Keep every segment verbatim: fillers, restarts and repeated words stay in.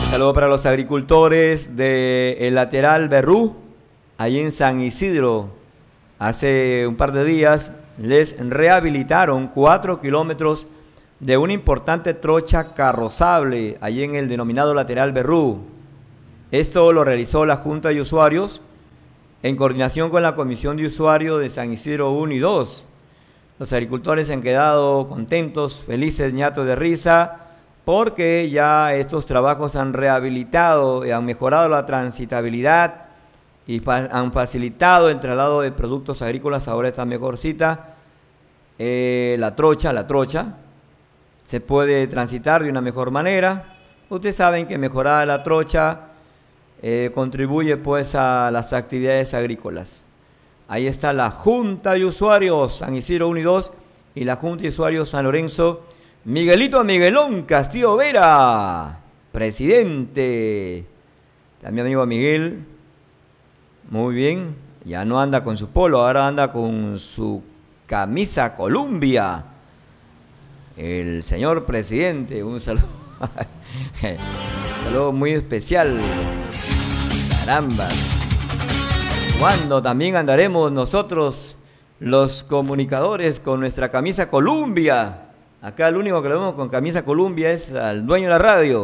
Saludo para los agricultores del lateral Berrú, ahí en San Isidro. Hace un par de días les rehabilitaron cuatro kilómetros de una importante trocha carrozable, allí en el denominado lateral Berrú. Esto lo realizó la Junta de Usuarios en coordinación con la Comisión de Usuarios de San Isidro uno y dos. Los agricultores han quedado contentos, felices, ñatos de risa, porque ya estos trabajos han rehabilitado y han mejorado la transitabilidad y fa han facilitado el traslado de productos agrícolas. Ahora está mejorcita eh, la trocha, la trocha se puede transitar de una mejor manera. Ustedes saben que mejorar la trocha eh, contribuye pues a las actividades agrícolas. Ahí está la Junta de Usuarios San Isidro uno y dos y la Junta de Usuarios San Lorenzo. Miguelito Miguelón Castillo Vera, presidente. También amigo Miguel, muy bien, ya no anda con su polo, ahora anda con su camisa Columbia. El señor presidente, un saludo, un saludo muy especial. Caramba, ¿cuándo también andaremos nosotros los comunicadores con nuestra camisa Columbia? Acá el único que lo vemos con camisa Columbia es al dueño de la radio.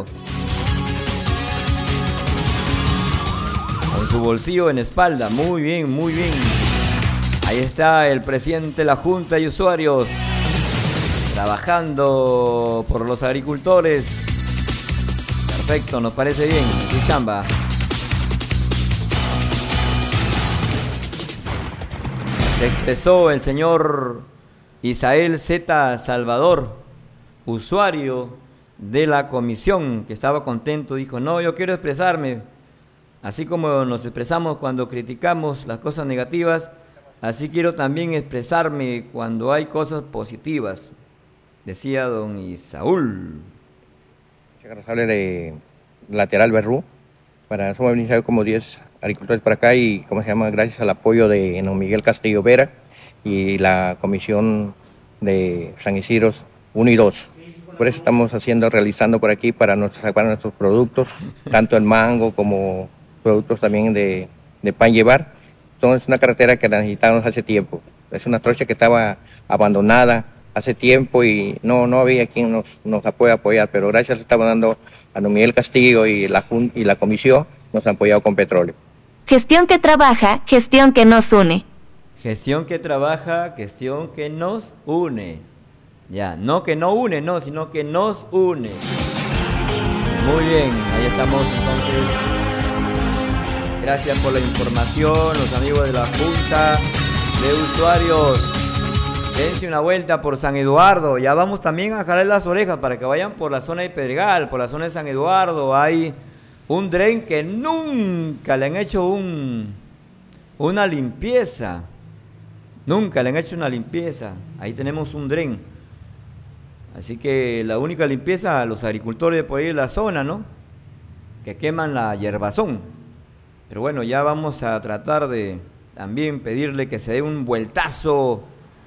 Con su bolsillo en espalda. Muy bien, muy bien. Ahí está el presidente de la Junta de Usuarios, trabajando por los agricultores. Perfecto, nos parece bien. Su chamba. Se expresó el señor Isael Z. Salvador, usuario de la comisión, que estaba contento. Dijo, no, yo quiero expresarme, así como nos expresamos cuando criticamos las cosas negativas, así quiero también expresarme cuando hay cosas positivas, decía don Isaúl. Responsable de lateral Berrú, para somos iniciados como diez agricultores para acá y, ¿cómo se llama?, gracias al apoyo de don Miguel Castillo Vera y la comisión de San Isidro uno y dos. Por eso estamos haciendo, realizando por aquí para nuestros, para nuestros productos, tanto el mango como productos también de, de pan llevar. Entonces es una carretera que la necesitábamos hace tiempo. Es una trocha que estaba abandonada hace tiempo y no, no había quien nos, nos pueda apoyar, pero gracias estamos dando a don Miguel Castillo y la, y la comisión nos han apoyado con petróleo. Gestión que trabaja, gestión que nos une. Gestión que trabaja, gestión que nos une. Ya, no que no une, no, sino que nos une. Muy bien, ahí estamos entonces. Gracias por la información, los amigos de la Junta de Usuarios. Dense una vuelta por San Eduardo. Ya vamos también a jalar las orejas para que vayan por la zona de Pedregal, por la zona de San Eduardo. Hay un dren que nunca le han hecho un, una limpieza. Nunca le han hecho una limpieza. Ahí tenemos un dren. Así que la única limpieza a los agricultores de por ahí de la zona, ¿no? Que queman la hierbazón. Pero bueno, ya vamos a tratar de también pedirle que se dé un vueltazo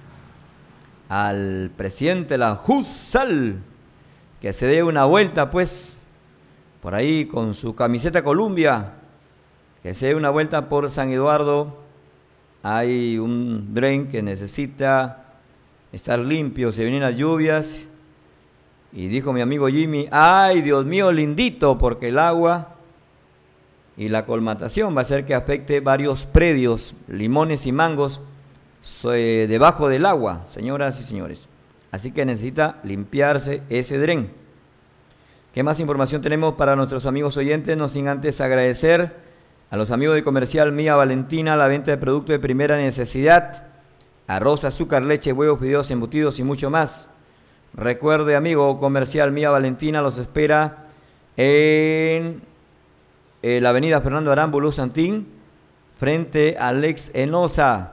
al presidente de la JUSAL. Que se dé una vuelta, pues, por ahí con su camiseta Columbia. Que se dé una vuelta por San Eduardo. Hay un dren que necesita estar limpio, se vienen las lluvias. Y dijo mi amigo Jimmy, ay Dios mío lindito, porque el agua y la colmatación va a hacer que afecte varios predios, limones y mangos, eh, debajo del agua, señoras y señores. Así que necesita limpiarse ese dren. ¿Qué más información tenemos para nuestros amigos oyentes? No sin antes agradecer a los amigos de Comercial Mía Valentina, la venta de productos de primera necesidad, arroz, azúcar, leche, huevos, fideos, embutidos y mucho más. Recuerde, amigo, Comercial Mía Valentina los espera en eh, la avenida Fernando Arámbulo Santín, frente al ex Enosa.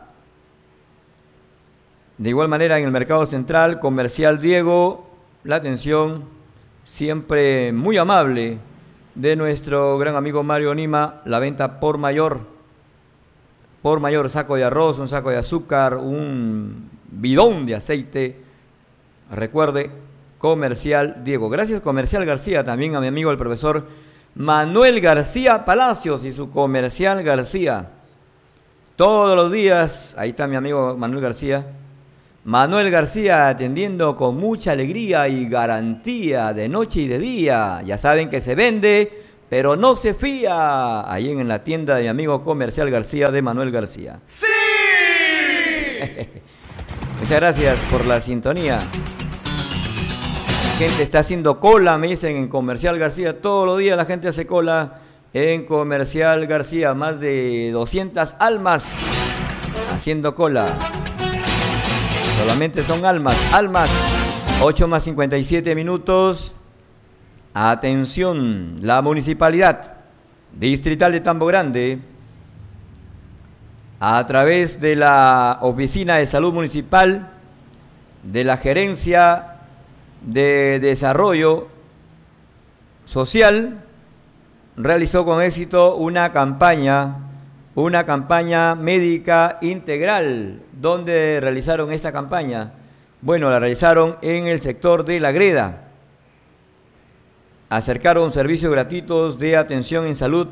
De igual manera, en el Mercado Central, Comercial Diego, la atención siempre muy amable de nuestro gran amigo Mario Nima, la venta por mayor, por mayor, saco de arroz, un saco de azúcar, un bidón de aceite. Recuerde, Comercial Diego. Gracias, Comercial García, también a mi amigo el profesor Manuel García Palacios y su comercial García. Todos los días, ahí está mi amigo Manuel García. Manuel García atendiendo con mucha alegría y garantía de noche y de día. Ya saben que se vende, pero no se fía. Ahí en la tienda de mi amigo comercial García de Manuel García. ¡Sí! Muchas gracias por la sintonía. La gente está haciendo cola, me dicen, en Comercial García. Todos los días la gente hace cola en Comercial García. Más de doscientas almas haciendo cola. Solamente son almas, almas. ocho más cincuenta y siete minutos. Atención, la Municipalidad Distrital de Tambo Grande, a través de la Oficina de Salud Municipal, de la Gerencia de Desarrollo Social, realizó con éxito una campaña, una campaña médica integral. ¿Dónde realizaron esta campaña? Bueno, la realizaron en el sector de La Greda. Acercaron servicios gratuitos de atención en salud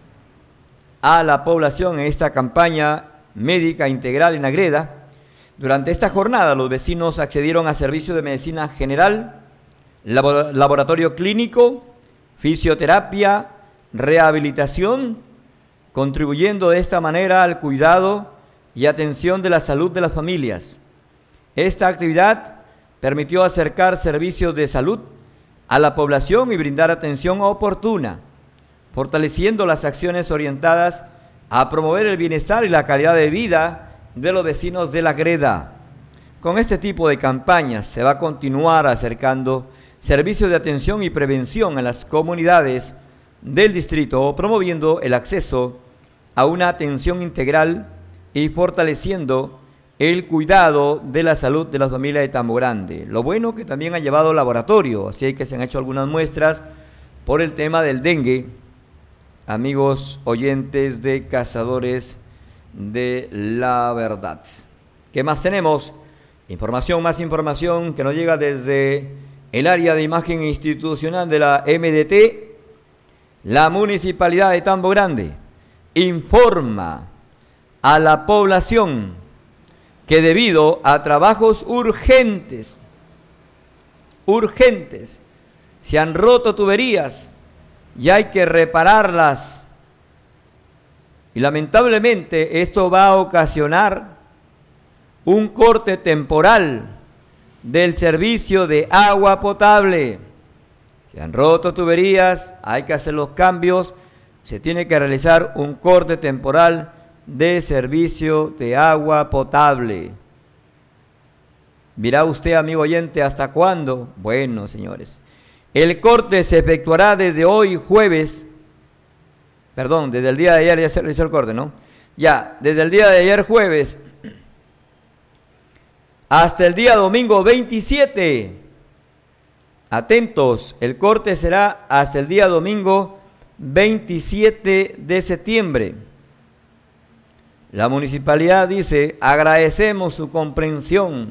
a la población en esta campaña médica integral en La Greda. Durante esta jornada, los vecinos accedieron a servicios de medicina general, labo- laboratorio clínico, fisioterapia, rehabilitación, contribuyendo de esta manera al cuidado y atención de la salud de las familias. Esta actividad permitió acercar servicios de salud a la población y brindar atención oportuna, fortaleciendo las acciones orientadas a promover el bienestar y la calidad de vida de los vecinos de La Greda. Con este tipo de campañas se va a continuar acercando servicios de atención y prevención a las comunidades del distrito, promoviendo el acceso a una atención integral y fortaleciendo el cuidado de la salud de las familias de Tambo Grande. Lo bueno que también ha llevado laboratorio, así que se han hecho algunas muestras por el tema del dengue. Amigos oyentes de Cazadores de la Verdad. ¿Qué más tenemos? Información, más información que nos llega desde el área de imagen institucional de la M D T. La Municipalidad de Tambo Grande informa a la población que debido a trabajos urgentes, urgentes, se han roto tuberías y hay que repararlas. Y lamentablemente esto va a ocasionar un corte temporal del servicio de agua potable. Se han roto tuberías, hay que hacer los cambios, se tiene que realizar un corte temporal de servicio de agua potable. Mirá usted, amigo oyente, ¿hasta cuándo? Bueno, señores, el corte se efectuará desde hoy jueves, perdón, desde el día de ayer ya se realizó el corte, ¿no? Ya, desde el día de ayer jueves hasta el día domingo veintisiete. Atentos, el corte será hasta el día domingo veintisiete de septiembre. La municipalidad dice, agradecemos su comprensión.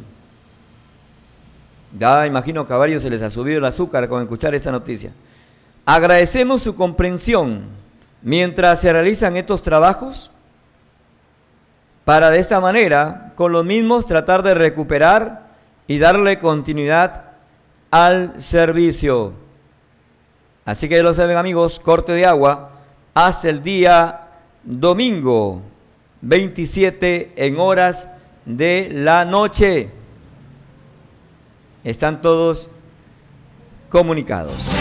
Ya imagino que a varios se les ha subido el azúcar con escuchar esta noticia. Agradecemos su comprensión mientras se realizan estos trabajos para de esta manera, con los mismos, tratar de recuperar y darle continuidad al servicio. Así que ya lo saben, amigos, corte de agua hasta el día domingo veintisiete en horas de la noche. Están todos comunicados.